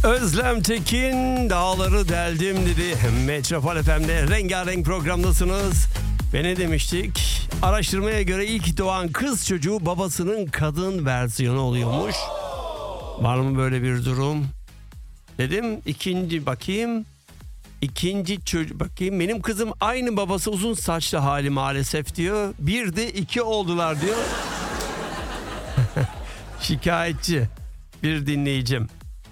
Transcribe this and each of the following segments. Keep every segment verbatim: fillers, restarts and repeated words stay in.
Özlem Tekin dağları deldim dedi. Metropol F M'de rengarenk programdasınız. Ve ne demiştik? Araştırmaya göre ilk doğan kız çocuğu babasının kadın versiyonu oluyormuş. Var mı böyle bir durum? Dedim ikinci bakayım. İkinci çocuk bakayım. Benim kızım aynı babası uzun saçlı hali maalesef diyor. Bir de iki oldular diyor. Şikayetçi bir dinleyicim.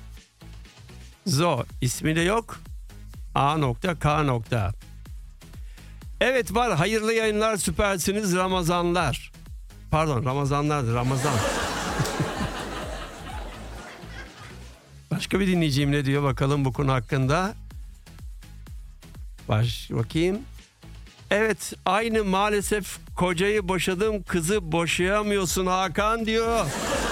Zo ismi de yok. A nokta K nokta. Evet var, hayırlı yayınlar, süpersiniz Ramazanlar. Pardon Ramazanlardı Ramazan. Başka bir dinleyicim ne diyor bakalım bu konu hakkında. Baş bakayım. Evet aynı maalesef kocayı boşadım kızı boşayamıyorsun Hakan diyor.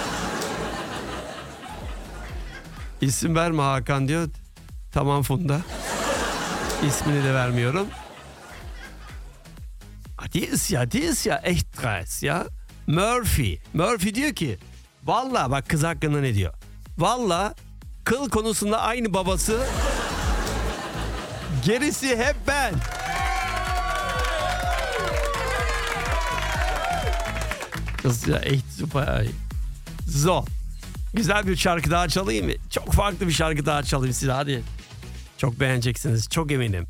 İsim verme Hakan diyor. Tamam Funda. İsmini de vermiyorum. Dies ya, dies ya, echt krass ya. Murphy. Murphy diyor ki, valla bak kız hakkında ne diyor? Valla kıl konusunda aynı babası. Gerisi hep ben. Kız ya, echt super. So. Güzel bir şarkı daha çalayım mı? Çok farklı bir şarkı daha çalayım size hadi. Çok beğeneceksiniz, çok eminim.